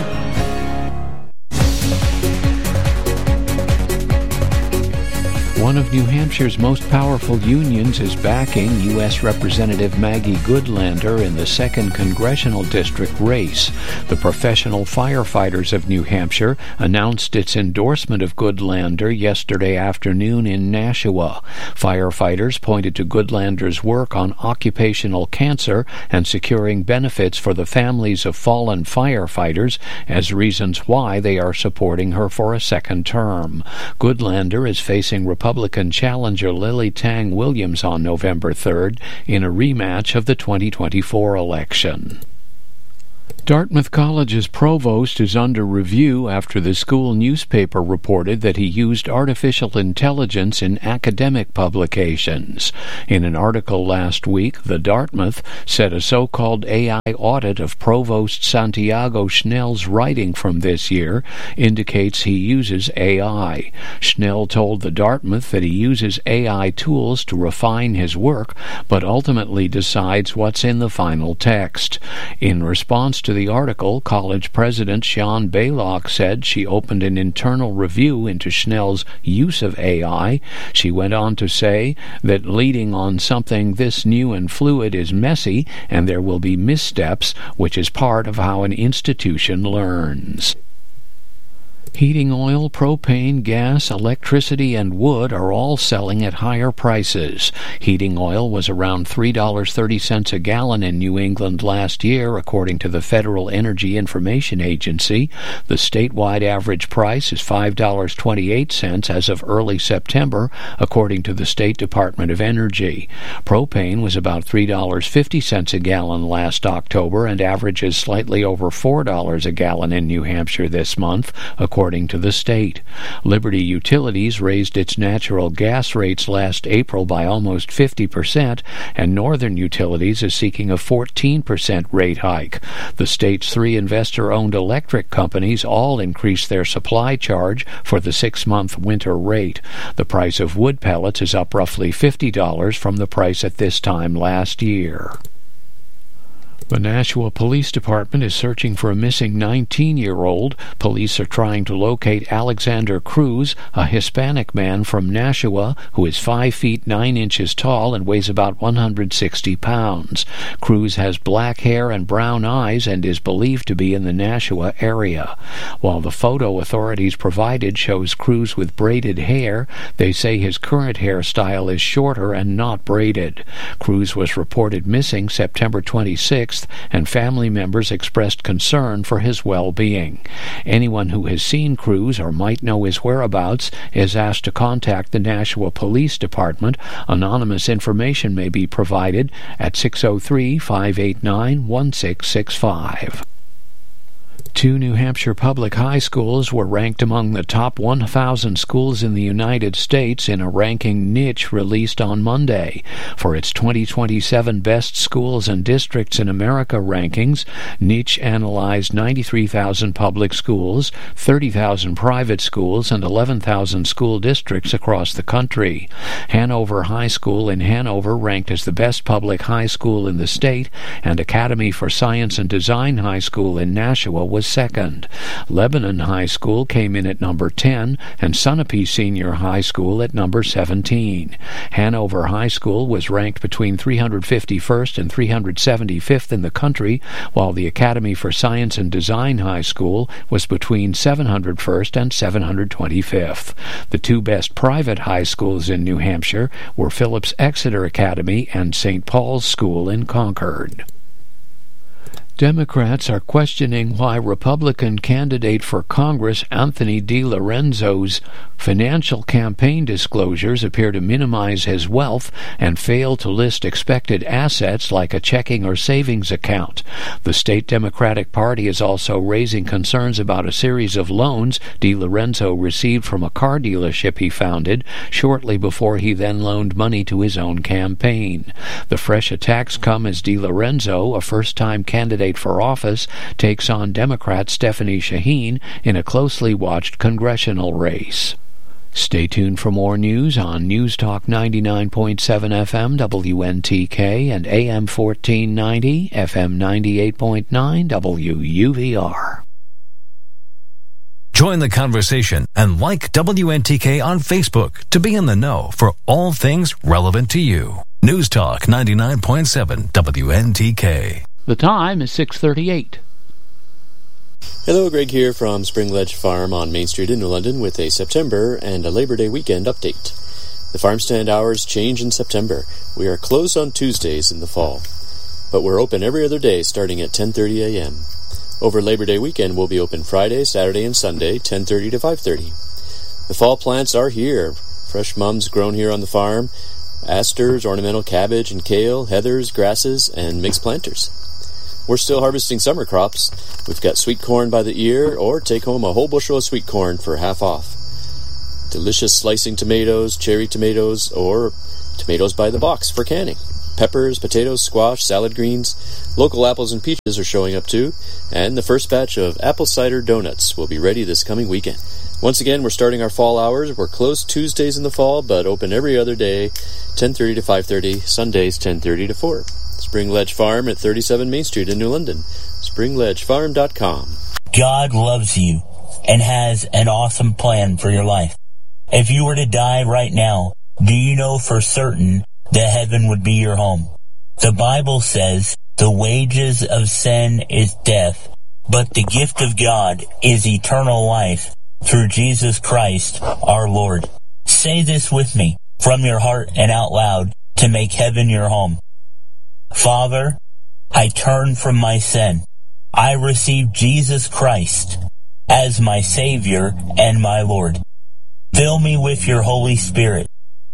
One of New Hampshire's most powerful unions is backing U S Representative Maggie Goodlander in the second congressional district race. The Professional Firefighters of New Hampshire announced its endorsement of Goodlander yesterday afternoon in Nashua. Firefighters pointed to Goodlander's work on occupational cancer and securing benefits for the families of fallen firefighters as reasons why they are supporting her for a second term. Goodlander is facing Republican Republican challenger Lily Tang Williams on November third in a rematch of the twenty twenty-four election. Dartmouth College's provost is under review after the school newspaper reported that he used artificial intelligence in academic publications. In an article last week, the Dartmouth said a so-called A I audit of Provost Santiago Schnell's writing from this year indicates he uses A I. Schnell told the Dartmouth that he uses A I tools to refine his work, but ultimately decides what's in the final text. In response to the article, college president Sean Baylock said she opened an internal review into Schnell's use of A I. She went on to say that leading on something this new and fluid is messy, and there will be missteps, which is part of how an institution learns. Heating oil, propane, gas, electricity, and wood are all selling at higher prices. Heating oil was around three dollars and thirty cents a gallon in New England last year, according to the Federal Energy Information Agency. The statewide average price is five dollars and twenty-eight cents as of early September, according to the State Department of Energy. Propane was about three dollars and fifty cents a gallon last October and averages slightly over four dollars a gallon in New Hampshire this month, according According to the state. Liberty Utilities raised its natural gas rates last April by almost fifty percent, and Northern Utilities is seeking a fourteen percent rate hike. The state's three investor-owned electric companies all increased their supply charge for the six-month winter rate. The price of wood pellets is up roughly fifty dollars from the price at this time last year. The Nashua Police Department is searching for a missing nineteen-year-old. Police are trying to locate Alexander Cruz, a Hispanic man from Nashua who is five feet nine inches tall and weighs about one hundred sixty pounds. Cruz has black hair and brown eyes and is believed to be in the Nashua area. While the photo authorities provided shows Cruz with braided hair, they say his current hairstyle is shorter and not braided. Cruz was reported missing September twenty-sixth, and family members expressed concern for his well-being. Anyone who has seen Cruz or might know his whereabouts is asked to contact the Nashua Police Department. Anonymous information may be provided at six oh three, five eight nine, one six six five. Two New Hampshire public high schools were ranked among the top one thousand schools in the United States in a ranking niche released on Monday. For its twenty twenty-seven Best Schools and Districts in America rankings, Niche analyzed ninety-three thousand public schools, thirty thousand private schools, and eleven thousand school districts across the country. Hanover High School in Hanover ranked as the best public high school in the state, and Academy for Science and Design High School in Nashua was second. Lebanon High School came in at number ten, and Sunapee Senior High School at number seventeen. Hanover High School was ranked between three hundred fifty-first and three hundred seventy-fifth in the country, while the Academy for Science and Design High School was between seven hundred first and seven hundred twenty-fifth. The two best private high schools in New Hampshire were Phillips Exeter Academy and Saint Paul's School in Concord. Democrats are questioning why Republican candidate for Congress Anthony DiLorenzo's financial campaign disclosures appear to minimize his wealth and fail to list expected assets like a checking or savings account. The state Democratic Party is also raising concerns about a series of loans DiLorenzo received from a car dealership he founded shortly before he then loaned money to his own campaign. The fresh attacks come as DiLorenzo, a first-time candidate for office, takes on Democrat Stephanie Shaheen in a closely watched congressional race. Stay tuned for more news on News Talk ninety-nine point seven F M W N T K and A M fourteen ninety F M ninety-eight point nine W U V R.
Join the conversation and like W N T K on Facebook to be in the know for all things relevant to you. News Talk ninety-nine point seven W N T K.
The time is six thirty-eight.
Hello, Greg here from Spring Ledge Farm on Main Street in New London with a September and a Labor Day weekend update. The farm stand hours change in September. We are closed on Tuesdays in the fall, but we're open every other day starting at ten thirty a.m. Over Labor Day weekend, we'll be open Friday, Saturday, and Sunday, ten thirty to five thirty. The fall plants are here. Fresh mums grown here on the farm, asters, ornamental cabbage and kale, heathers, grasses, and mixed planters. We're still harvesting summer crops. We've got sweet corn by the ear, or take home a whole bushel of sweet corn for half off. Delicious slicing tomatoes, cherry tomatoes, or tomatoes by the box for canning. Peppers, potatoes, squash, salad greens. Local apples and peaches are showing up too, and the first batch of apple cider donuts will be ready this coming weekend. Once again, we're starting our fall hours. We're closed Tuesdays in the fall, but open every other day, ten thirty to five thirty, Sundays ten thirty to four. Spring Ledge Farm at thirty-seven Main Street in New London. spring ledge farm dot com.
God loves you and has an awesome plan for your life. If you were to die right now, do you know for certain that heaven would be your home? The Bible says the wages of sin is death, but the gift of God is eternal life through Jesus Christ our Lord. Say this with me from your heart and out loud to make heaven your home. Father, I turn from my sin. I receive Jesus Christ as my Savior and my Lord. Fill me with your Holy Spirit.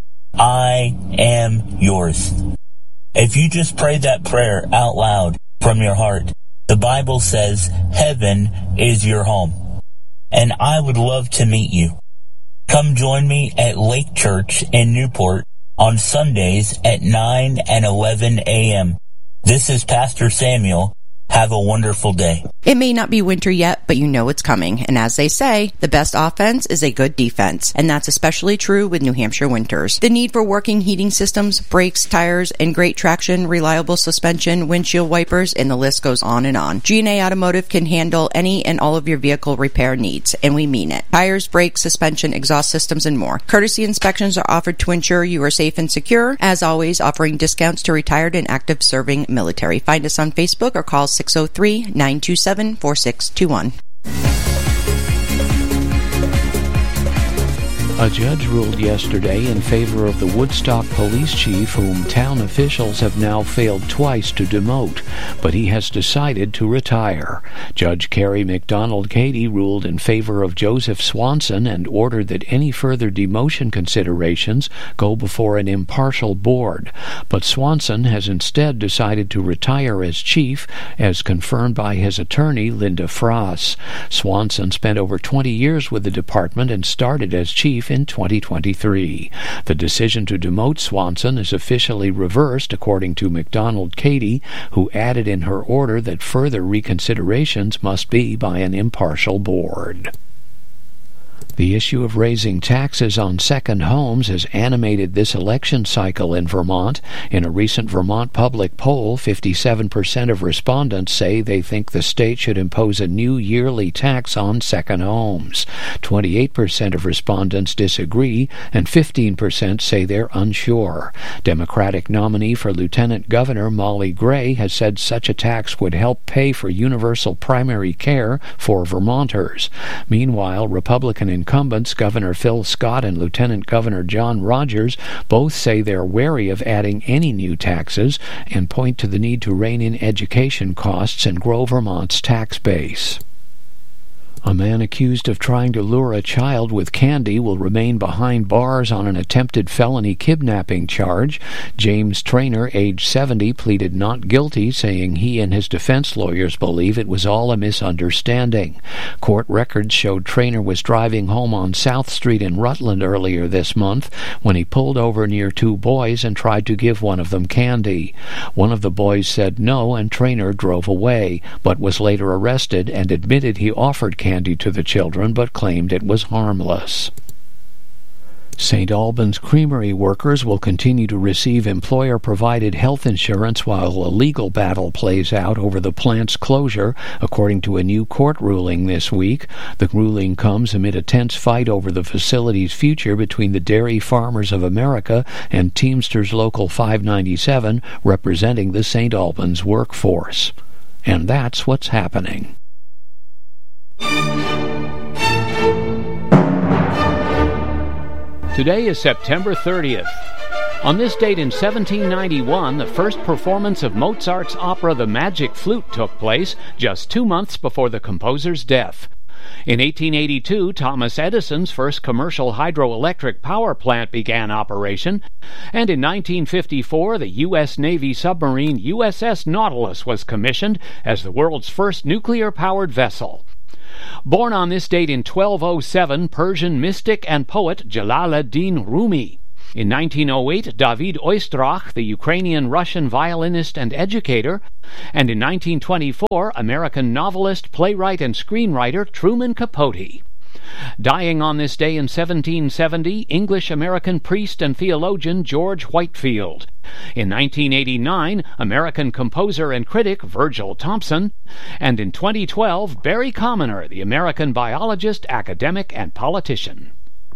I am yours. If you just pray that prayer out loud from your heart, the Bible says heaven is your home. And I would love to meet you. Come join me at Lake Church in Newport on Sundays at nine and eleven a.m. This is Pastor Samuel. Have a wonderful day.
It may not be winter yet, but you know it's coming. And as they say, the best offense is a good defense. And that's especially true with New Hampshire winters. The need for working heating systems, brakes, tires, and great traction, reliable suspension, windshield wipers, and the list goes on and on. G and A Automotive can handle any and all of your vehicle repair needs, and we mean it. Tires, brakes, suspension, exhaust systems, and more. Courtesy inspections are offered to ensure you are safe and secure. As always, offering discounts to retired and active serving military. Find us on Facebook or call six oh three, nine two seven, four six two one.
A judge ruled yesterday in favor of the Woodstock police chief, whom town officials have now failed twice to demote, but he has decided to retire. Judge Carrie McDonald Cady ruled in favor of Joseph Swanson and ordered that any further demotion considerations go before an impartial board. But Swanson has instead decided to retire as chief, as confirmed by his attorney, Linda Frost. Swanson spent over twenty years with the department and started as chief in twenty twenty-three. The decision to demote Swanson is officially reversed, according to McDonald Cady, who added in her order that further reconsiderations must be by an impartial board. The issue of raising taxes on second homes has animated this election cycle in Vermont. In a recent Vermont public poll, fifty-seven percent of respondents say they think the state should impose a new yearly tax on second homes. twenty-eight percent of respondents disagree, and fifteen percent say they're unsure. Democratic nominee for Lieutenant Governor Molly Gray has said such a tax would help pay for universal primary care for Vermonters. Meanwhile, Republican incumbents, Governor Phil Scott and Lieutenant Governor John Rogers, both say they're wary of adding any new taxes and point to the need to rein in education costs and grow Vermont's tax base. A man accused of trying to lure a child with candy will remain behind bars on an attempted felony kidnapping charge. James Trainer, age seventy, pleaded not guilty, saying he and his defense lawyers believe it was all a misunderstanding. Court records showed Trainer was driving home on South Street in Rutland earlier this month when he pulled over near two boys and tried to give one of them candy. One of the boys said no, and Trainer drove away, but was later arrested and admitted he offered candy to the children, but claimed it was harmless. Saint Albans Creamery workers will continue to receive employer-provided health insurance while a legal battle plays out over the plant's closure, according to a new court ruling this week. The ruling comes amid a tense fight over the facility's future between the Dairy Farmers of America and Teamsters Local five ninety-seven, representing the Saint Albans workforce. And that's what's happening. Today is September thirtieth. On this date in seventeen ninety-one, the first performance of Mozart's opera The Magic Flute took place, just two months before the composer's death. In eighteen eighty-two, Thomas Edison's first commercial hydroelectric power plant began operation, and in nineteen fifty-four, the U S Navy submarine U S S Nautilus was commissioned as the world's first nuclear-powered vessel. Born on this date in twelve oh seven, Persian mystic and poet Jalal-ad-Din Rumi. In nineteen oh eight, David Oistrakh, the Ukrainian-Russian violinist and educator. And in nineteen twenty-four, American novelist, playwright, and screenwriter Truman Capote. Dying on this day in seventeen seventy, English-American priest and theologian George Whitefield. In nineteen eighty-nine, American composer and critic Virgil Thomson. And in twenty twelve, Barry Commoner, the American biologist, academic, and politician.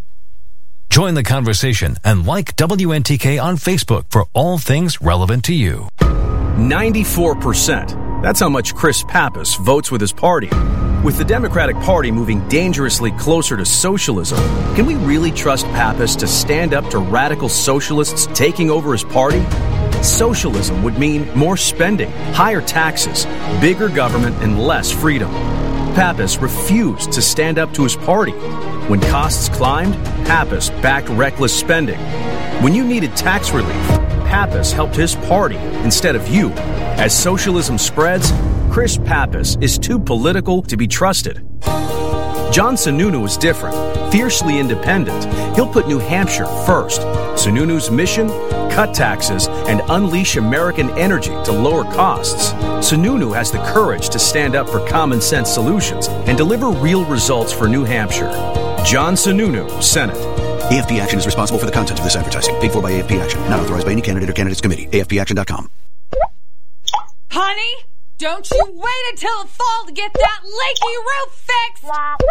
Join the conversation and like W N T K on Facebook for all things relevant to you.
ninety-four percent. That's how much Chris Pappas votes with his party. With the Democratic Party moving dangerously closer to socialism, can we really trust Pappas to stand up to radical socialists taking over his party? Socialism would mean more spending, higher taxes, bigger government, and less freedom. Pappas refused to stand up to his party. When costs climbed, Pappas backed reckless spending. When you needed tax relief, Pappas helped his party instead of you. As socialism spreads, Chris Pappas is too political to be trusted. John Sununu is different, fiercely independent. He'll put New Hampshire first. Sununu's mission? Cut taxes and unleash American energy to lower costs. Sununu has the courage to stand up for common sense solutions and deliver real results for New Hampshire. John Sununu, Senate.
A F P Action is responsible for the content of this advertising. Paid for by A F P Action. Not authorized by any candidate or candidates committee. A F P action dot com.
Honey, don't you wait until the fall to get that leaky roof fixed!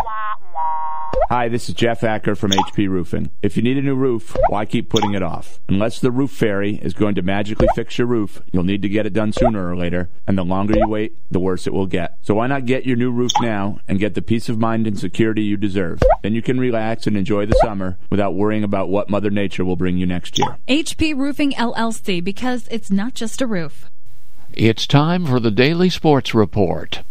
Hi, this is Jeff Acker from H P Roofing. If you need a new roof, why keep putting it off? Unless the roof fairy is going to magically fix your roof, you'll need to get it done sooner or later, and the longer you wait, the worse it will get. So why not get your new roof now and get the peace of mind and security you deserve? Then you can relax and enjoy the summer without worrying about what Mother Nature will bring you next year.
H P Roofing L L C, because it's not just a roof.
It's time for the Daily Sports Report.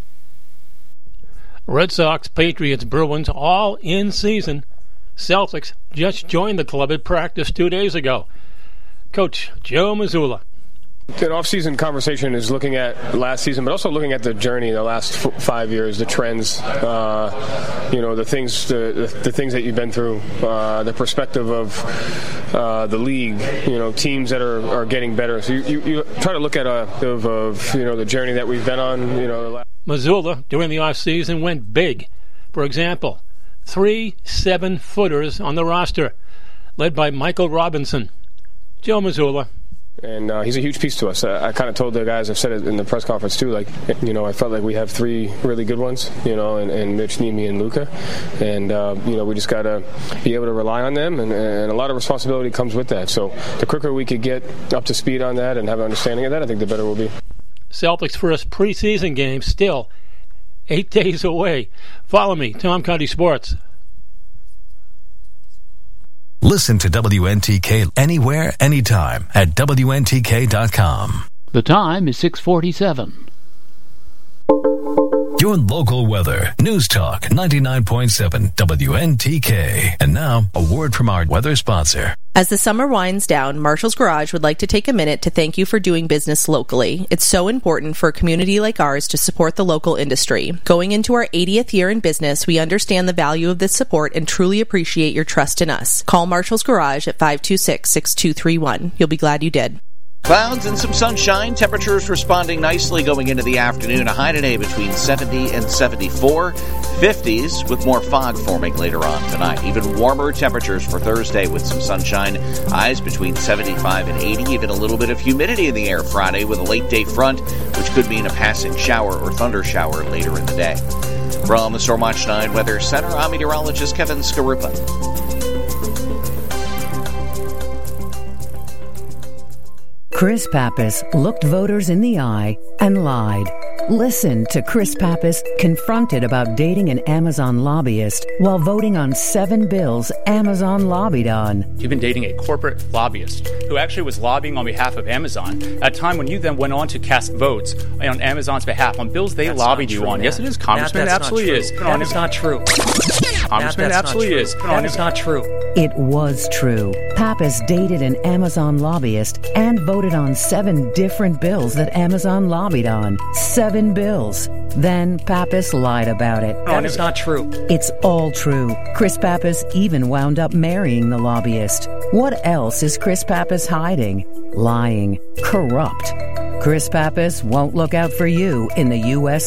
Red Sox, Patriots, Bruins, all in season. Celtics just joined the club at practice two days ago. Coach Joe Mazzulla.
An off-season conversation is looking at last season, but also looking at the journey in the last f- five years, the trends, uh, you know, the things, the, the, the things that you've been through, uh, the perspective of uh, the league, you know, teams that are, are getting better. So you, you, you try to look at a of, of you know the journey that we've been on. You know, the last-
Mazzulla during the off-season went big. For example, three seven-footers on the roster, led by Michael Robinson. Joe Mazzulla.
And uh, he's a huge piece to us. Uh, I kind of told the guys, I've said it in the press conference too, like, you know, I felt like we have three really good ones, you know, and, and Mitch, Nimi, and Luka. And, uh, you know, we just got to be able to rely on them, and, and a lot of responsibility comes with that. So the quicker we could get up to speed on that and have an understanding of that, I think the better we'll be.
Celtics' first preseason game still eight days away. Follow me, Tom Cuddy Sports.
Listen to W N T K anywhere, anytime at W N T K dot com.
The time is six forty-seven.
Your local weather. News Talk ninety-nine point seven W N T K. And now, a word from our weather sponsor.
As the summer winds down, Marshall's Garage would like to take a minute to thank you for doing business locally. It's so important for a community like ours to support the local industry. Going into our eightieth year in business, we understand the value of this support and truly appreciate your trust in us. Call Marshall's Garage at five two six, six two three one. You'll be glad you did.
Clouds and some sunshine. Temperatures responding nicely going into the afternoon. A high today between seventy and seventy-four. fifties with more fog forming later on tonight. Even warmer temperatures for Thursday with some sunshine. Highs between seventy-five and eighty. Even a little bit of humidity in the air Friday with a late day front, which could mean a passing shower or thunder shower later in the day. From the Stormwatch nine Weather Center, I'm meteorologist Kevin Skarupa.
Chris Pappas looked voters in the eye and lied. Listen to Chris Pappas confronted about dating an Amazon lobbyist while voting on seven bills Amazon lobbied on.
You've been dating a corporate lobbyist who actually was lobbying on behalf of Amazon at a time when you then went on to cast votes on Amazon's behalf on bills they
that's
lobbied you
true,
on.
Matt.
Yes, it is. Congressman,
Matt,
absolutely is.
That is not true.
Congressman,
Matt,
absolutely
not
is.
That is not true.
It was true. Pappas dated an Amazon lobbyist and voted on seven different bills that Amazon lobbied on. Seven bills. Then Pappas lied about it.
That is not true.
It's all true. Chris Pappas even wound up marrying the lobbyist. What else is Chris Pappas hiding? Lying. Corrupt. Chris Pappas won't look out for you in the U S